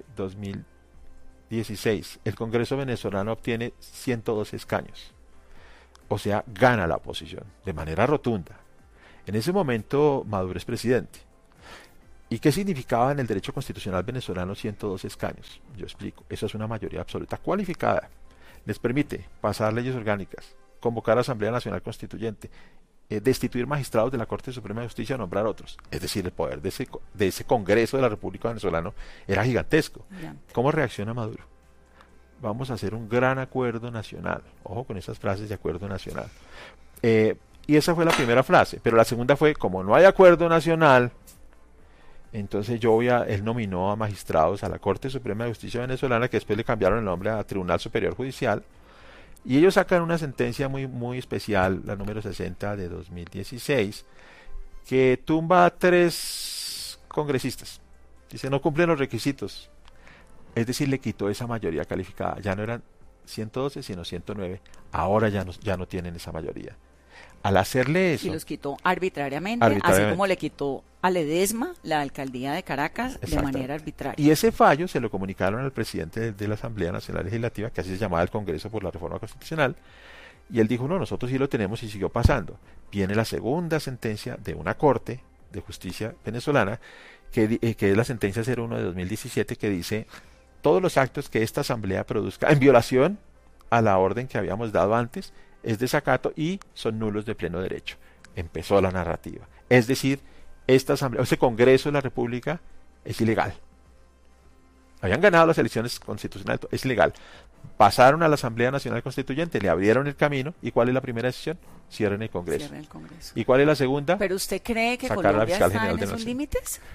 [SPEAKER 18] 2016. El Congreso venezolano obtiene 112 escaños. O sea, gana la oposición de manera rotunda. En ese momento Maduro es presidente. ¿Y qué significaba en el derecho constitucional venezolano 112 escaños? Yo explico. Eso es una mayoría absoluta cualificada. Les permite pasar leyes orgánicas, convocar a Asamblea Nacional Constituyente, destituir magistrados de la Corte Suprema de Justicia, nombrar otros. Es decir, el poder de ese Congreso de la República Venezolana era gigantesco. ¿Cómo reacciona Maduro? Vamos a hacer un gran acuerdo nacional. Ojo con esas frases de acuerdo nacional. Y esa fue la primera frase. Pero la segunda fue, como no hay acuerdo nacional, entonces él nominó a magistrados a la Corte Suprema de Justicia venezolana, que después le cambiaron el nombre a Tribunal Superior Judicial, y ellos sacan una sentencia muy, muy especial, la número 60 de 2016, que tumba a 3 congresistas. Dice, no cumplen los requisitos. Es decir, le quitó esa mayoría calificada. Ya no eran 112, sino 109. Ahora ya no tienen esa mayoría. Al hacerle eso...
[SPEAKER 17] Y los quitó arbitrariamente, así como le quitó a Ledesma la alcaldía de Caracas de manera arbitraria.
[SPEAKER 18] Y ese fallo se lo comunicaron al presidente de la Asamblea Nacional Legislativa, que así se llamaba el Congreso por la Reforma Constitucional, y él dijo, no, nosotros sí lo tenemos, y siguió pasando. Viene la segunda sentencia de una Corte de Justicia venezolana, que es la sentencia 01 de 2017, que dice, todos los actos que esta Asamblea produzca en violación a la orden que habíamos dado antes, es desacato y son nulos de pleno derecho. Empezó la narrativa. Es decir, esta asamblea, este Congreso de la República es ilegal. Habían ganado las elecciones constitucionales, es ilegal. Pasaron a la Asamblea Nacional Constituyente, le abrieron el camino. ¿Y cuál es la primera decisión? Cierren el Congreso.
[SPEAKER 17] Cierren el Congreso.
[SPEAKER 18] ¿Y cuál es la segunda?
[SPEAKER 17] ¿Pero usted cree que Colombia está en esos límites?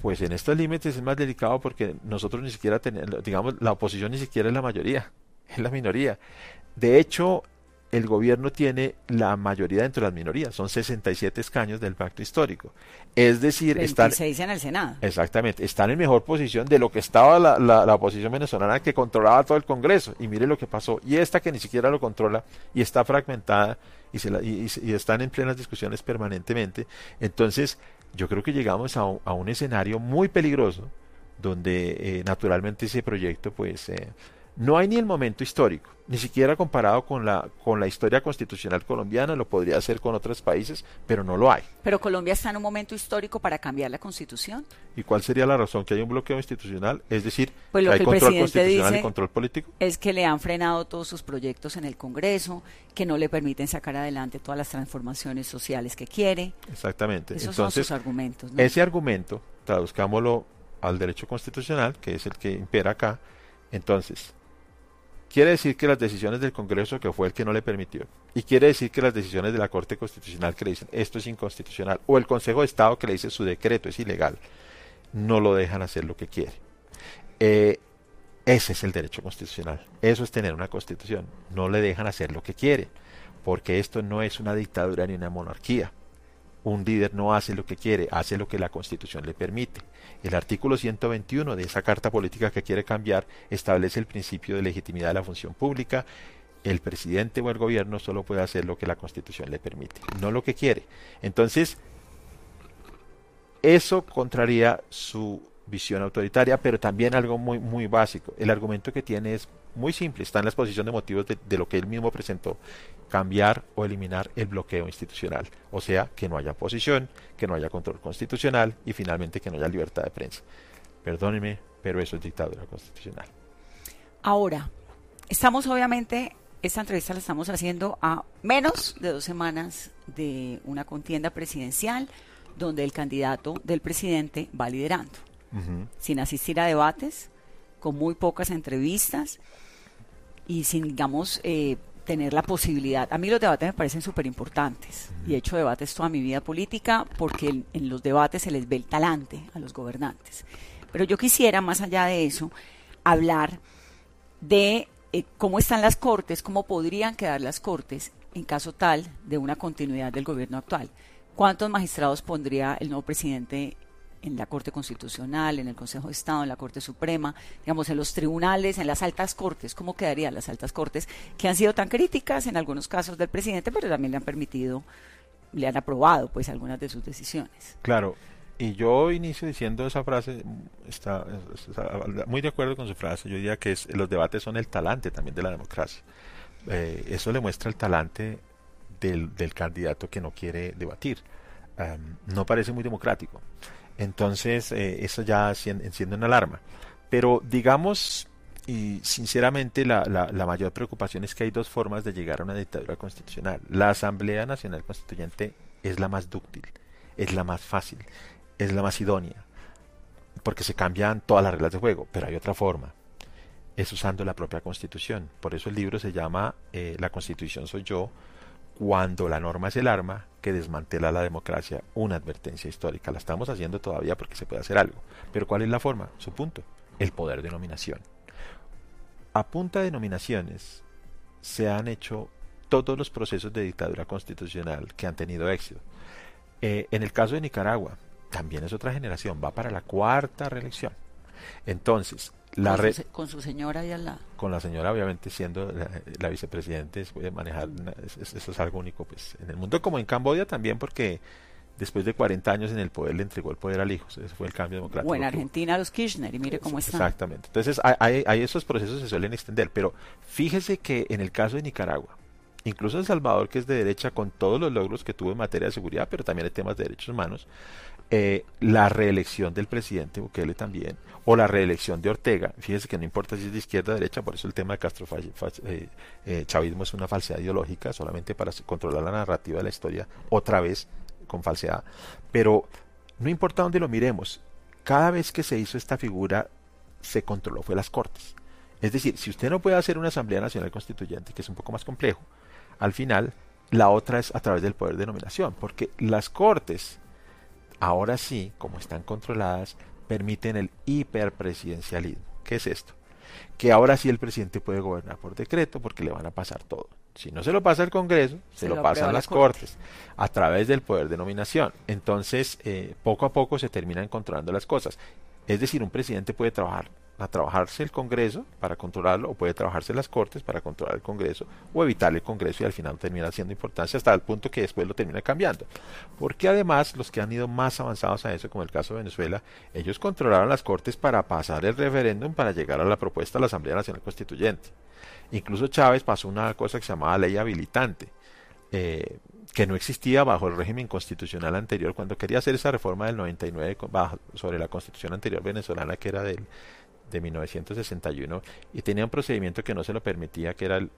[SPEAKER 18] Pues en estos límites es más delicado porque nosotros ni siquiera tenemos, digamos, la oposición ni siquiera es la mayoría, es la minoría. De hecho, el gobierno tiene la mayoría dentro de las minorías, son 67 escaños del pacto histórico. Es decir,
[SPEAKER 17] 26 en el Senado.
[SPEAKER 18] Exactamente, están en mejor posición de lo que estaba la oposición venezolana, que controlaba todo el Congreso. Y mire lo que pasó. Y esta que ni siquiera lo controla y está fragmentada y están en plenas discusiones permanentemente. Entonces, yo creo que llegamos a un escenario muy peligroso donde naturalmente ese proyecto pues no hay ni el momento histórico, ni siquiera comparado con la historia constitucional colombiana, lo podría hacer con otros países, pero no lo hay.
[SPEAKER 17] Pero Colombia está en un momento histórico para cambiar la Constitución.
[SPEAKER 18] ¿Y cuál sería la razón? ¿Que hay un bloqueo institucional? Es decir,
[SPEAKER 17] pues lo
[SPEAKER 18] que hay
[SPEAKER 17] que
[SPEAKER 18] control constitucional
[SPEAKER 17] dice
[SPEAKER 18] y control político.
[SPEAKER 17] Es que le han frenado todos sus proyectos en el Congreso, que no le permiten sacar adelante todas las transformaciones sociales que quiere.
[SPEAKER 18] Exactamente.
[SPEAKER 17] Esos
[SPEAKER 18] Entonces,
[SPEAKER 17] son sus argumentos, ¿no?
[SPEAKER 18] Ese argumento, traduzcámoslo al derecho constitucional, que es el que impera acá. Entonces, quiere decir que las decisiones del Congreso, que fue el que no le permitió, y quiere decir que las decisiones de la Corte Constitucional que le dicen esto es inconstitucional, o el Consejo de Estado que le dice su decreto es ilegal, no lo dejan hacer lo que quiere. Ese es el derecho constitucional, eso es tener una constitución, no le dejan hacer lo que quiere, porque esto no es una dictadura ni una monarquía. Un líder no hace lo que quiere, hace lo que la Constitución le permite. El artículo 121 de esa carta política que quiere cambiar establece el principio de legitimidad de la función pública. El presidente o el gobierno solo puede hacer lo que la Constitución le permite, no lo que quiere. Entonces, eso contraría su visión autoritaria, pero también algo muy, muy básico. El argumento que tiene es muy simple, está en la exposición de motivos de lo que él mismo presentó: cambiar o eliminar el bloqueo institucional, o sea, que no haya oposición, que no haya control constitucional y finalmente que no haya libertad de prensa. Perdónenme, pero eso es dictadura constitucional.
[SPEAKER 17] Ahora, estamos obviamente, esta entrevista la estamos haciendo a menos de 2 semanas de una contienda presidencial donde el candidato del presidente va liderando, sin asistir a debates, con muy pocas entrevistas y sin, digamos, tener la posibilidad. A mí los debates me parecen súper importantes y he hecho debates toda mi vida política porque en los debates se les ve el talante a los gobernantes. Pero yo quisiera, más allá de eso, hablar de cómo están las Cortes, cómo podrían quedar las Cortes en caso tal de una continuidad del gobierno actual. ¿Cuántos magistrados pondría el nuevo presidente en la Corte Constitucional, en el Consejo de Estado, en la Corte Suprema, digamos, en los tribunales, en las altas cortes? ¿Cómo quedarían las altas cortes que han sido tan críticas en algunos casos del presidente, pero también le han permitido, le han aprobado pues algunas de sus decisiones?
[SPEAKER 18] Claro, y yo inicio diciendo esa frase, está muy de acuerdo con su frase. Yo diría que los debates son el talante también de la democracia. Eso le muestra el talante del candidato que no quiere debatir. No parece muy democrático. Entonces, eso ya enciende una alarma. Pero digamos, y sinceramente, la mayor preocupación es que hay 2 formas de llegar a una dictadura constitucional. La Asamblea Nacional Constituyente es la más dúctil, es la más fácil, es la más idónea, porque se cambian todas las reglas de juego. Pero hay otra forma, es usando la propia Constitución. Por eso el libro se llama La Constitución soy yo, cuando la norma es el arma que desmantela la democracia, una advertencia histórica. La estamos haciendo todavía porque se puede hacer algo. Pero ¿cuál es la forma? Su punto, el poder de nominación. A punta de nominaciones se han hecho todos los procesos de dictadura constitucional que han tenido éxito. En el caso de Nicaragua, también es otra generación, va para la 4ª reelección. Entonces,
[SPEAKER 17] con su señora ahí al lado.
[SPEAKER 18] Con la señora, obviamente, siendo la vicepresidente, puede manejar, eso es algo único pues en el mundo, como en Camboya también, porque después de 40 años en el poder le entregó el poder al hijo. Ese fue el cambio democrático.
[SPEAKER 17] O en Argentina los Kirchner, y mire cómo están.
[SPEAKER 18] Exactamente. Entonces, hay esos procesos se suelen extender, pero fíjese que en el caso de Nicaragua, incluso El Salvador, que es de derecha, con todos los logros que tuvo en materia de seguridad, pero también hay temas de derechos humanos, la reelección del presidente Bukele también, o la reelección de Ortega, fíjese que no importa si es de izquierda o derecha, por eso el tema de chavismo es una falsedad ideológica, solamente para controlar la narrativa de la historia, otra vez con falsedad. Pero no importa dónde lo miremos, cada vez que se hizo esta figura, se controló, fue las Cortes. Es decir, si usted no puede hacer una Asamblea Nacional Constituyente, que es un poco más complejo, al final, la otra es a través del poder de nominación, porque las Cortes, ahora sí, como están controladas, permiten el hiperpresidencialismo. ¿Qué es esto? Que ahora sí el presidente puede gobernar por decreto porque le van a pasar todo. Si no se lo pasa el Congreso, se lo pasan las Cortes a través del poder de nominación. Entonces, poco a poco se terminan controlando las cosas. Es decir, un presidente puede trabajarse el Congreso para controlarlo, o puede trabajarse las Cortes para controlar el Congreso, o evitar el Congreso, y al final termina siendo importancia hasta el punto que después lo termina cambiando. Porque además los que han ido más avanzados a eso, como el caso de Venezuela, ellos controlaron las Cortes para pasar el referéndum para llegar a la propuesta de la Asamblea Nacional Constituyente. Incluso Chávez pasó una cosa que se llamaba ley habilitante, que no existía bajo el régimen constitucional anterior. Cuando quería hacer esa reforma del 99 sobre la constitución anterior venezolana, que era de 1961, y tenía un procedimiento que no se lo permitía, que era el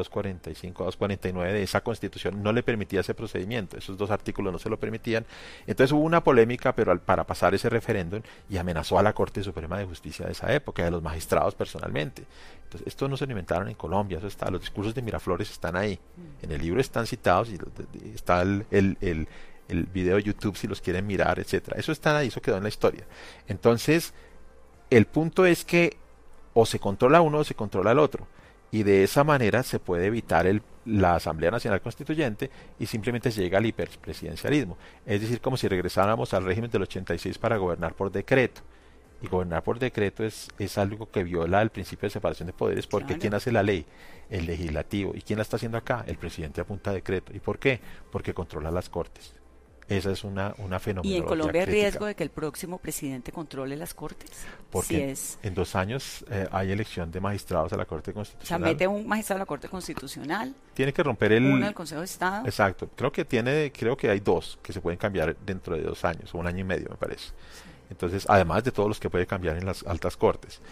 [SPEAKER 18] 245, 249 de esa constitución, no le permitía ese procedimiento, esos dos artículos no se lo permitían. Entonces hubo una polémica para pasar ese referéndum, y amenazó a la Corte Suprema de Justicia de esa época, de los magistrados personalmente. Entonces esto no se lo inventaron en Colombia, eso está, los discursos de Miraflores están ahí, en el libro están citados, y está el video de YouTube si los quieren mirar, etcétera. Eso está ahí, eso quedó en la historia. Entonces el punto es que o se controla uno o se controla el otro, y de esa manera se puede evitar la Asamblea Nacional Constituyente y simplemente se llega al hiperpresidencialismo. Es decir, como si regresáramos al régimen del 86 para gobernar por decreto. Y gobernar por decreto es algo que viola el principio de separación de poderes, porque claro, ¿quién hace la ley? El legislativo. ¿Y quién la está haciendo acá? El presidente a punta de decreto. ¿Y por qué? Porque controla las Cortes. Esa es una fenomenología.
[SPEAKER 17] ¿Y en Colombia hay
[SPEAKER 18] crítica.
[SPEAKER 17] riesgo de que el próximo presidente controle las Cortes?
[SPEAKER 18] Porque en 2 años hay elección de magistrados a la Corte Constitucional.
[SPEAKER 17] O sea, mete un magistrado a la Corte Constitucional.
[SPEAKER 18] Tiene que romper
[SPEAKER 17] uno del Consejo de Estado.
[SPEAKER 18] Exacto. Creo que hay 2 que se pueden cambiar dentro de 2 años, o 1 año y medio, me parece. Sí. Entonces, además de todos los que puede cambiar en las altas cortes.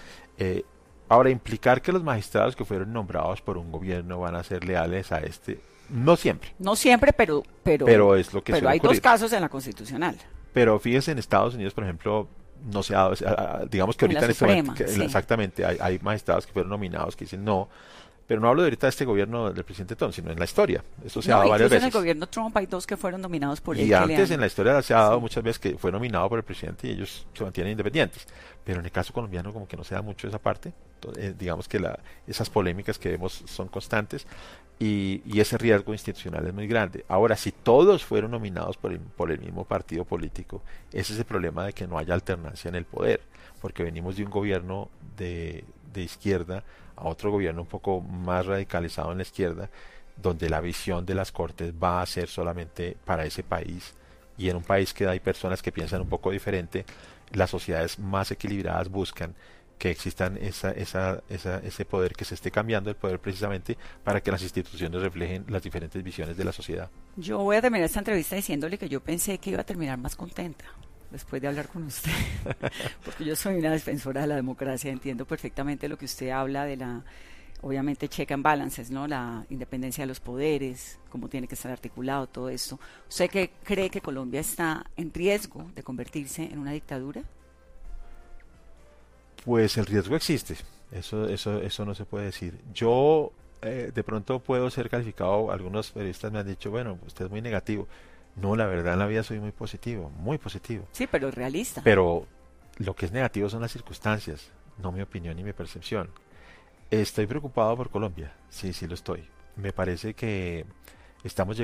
[SPEAKER 18] Ahora, implicar que los magistrados que fueron nombrados por un gobierno van a ser leales a no siempre.
[SPEAKER 17] No siempre, pero
[SPEAKER 18] es lo que
[SPEAKER 17] pero hay
[SPEAKER 18] ocurrir.
[SPEAKER 17] 2 casos en la Constitucional.
[SPEAKER 18] Pero fíjese, en Estados Unidos, por ejemplo, no se ha dado, digamos que ahorita en este momento,
[SPEAKER 17] sí.
[SPEAKER 18] Exactamente, hay magistrados que fueron nominados que dicen no, pero no hablo de ahorita de este gobierno del presidente Trump, sino en la historia. Eso se ha dado varias veces.
[SPEAKER 17] En el gobierno Trump hay 2 que fueron nominados por él.
[SPEAKER 18] Y antes en la historia se ha dado muchas veces que fue nominado por el presidente y ellos se mantienen independientes. Pero en el caso colombiano como que no se da mucho esa parte. Entonces, digamos que esas polémicas que vemos son constantes y ese riesgo institucional es muy grande. Ahora, si todos fueron nominados por el mismo partido político, ese es el problema de que no haya alternancia en el poder, porque venimos de un gobierno de izquierda a otro gobierno un poco más radicalizado en la izquierda, donde la visión de las Cortes va a ser solamente para ese país, y en un país que hay personas que piensan un poco diferente, las sociedades más equilibradas buscan que existan ese poder, que se esté cambiando el poder precisamente para que las instituciones reflejen las diferentes visiones de la sociedad.
[SPEAKER 17] Yo voy a terminar esta entrevista diciéndole que yo pensé que iba a terminar más contenta después de hablar con usted, porque yo soy una defensora de la democracia, entiendo perfectamente lo que usted habla de obviamente check and balances, ¿no? La independencia de los poderes, cómo tiene que estar articulado todo esto. ¿Usted qué cree que Colombia está en riesgo de convertirse en una dictadura?
[SPEAKER 18] Pues el riesgo existe, eso no se puede decir. Yo de pronto puedo ser calificado, algunos periodistas me han dicho, bueno, usted es muy negativo. No, la verdad en la vida soy muy positivo, muy positivo.
[SPEAKER 17] Sí, pero realista.
[SPEAKER 18] Pero lo que es negativo son las circunstancias, no mi opinión ni mi percepción. Estoy preocupado por Colombia, sí lo estoy. Me parece que estamos llegando